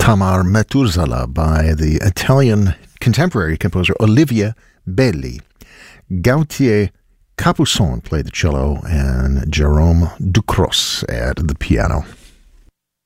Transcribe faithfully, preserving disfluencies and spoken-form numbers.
Tamar Maturzala by the Italian contemporary composer Olivia Belli. Gautier Capuçon played the cello and Jerome Ducros at the piano.